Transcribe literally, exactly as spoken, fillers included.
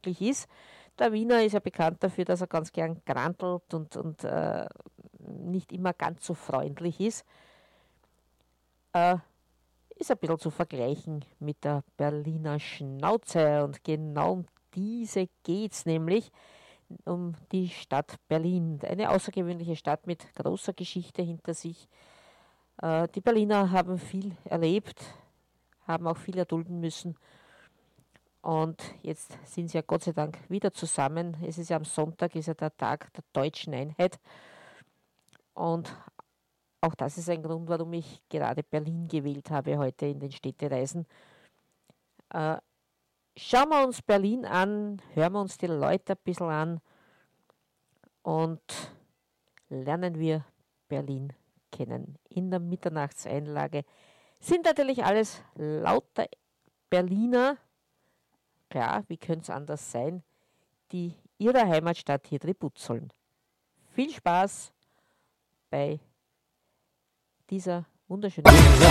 glücklich ist. Der Wiener ist ja bekannt dafür, dass er ganz gern grantelt und, und äh, nicht immer ganz so freundlich ist. Äh, ist ein bisschen zu vergleichen mit der Berliner Schnauze. Und genau um diese geht es nämlich, um die Stadt Berlin. Eine außergewöhnliche Stadt mit großer Geschichte hinter sich. Äh, die Berliner haben viel erlebt, haben auch viel erdulden müssen. Und jetzt sind sie ja Gott sei Dank wieder zusammen. Es ist ja am Sonntag, ist ja der Tag der deutschen Einheit. Und auch das ist ein Grund, warum ich gerade Berlin gewählt habe heute in den Städtereisen. Äh, schauen wir uns Berlin an, hören wir uns die Leute ein bisschen an und lernen wir Berlin kennen. In der Mitternachtseinlage sind natürlich alles lauter Berliner, klar, wie könnte es anders sein, die ihrer Heimatstadt hier tribut Viel Spaß bei dieser wunderschönen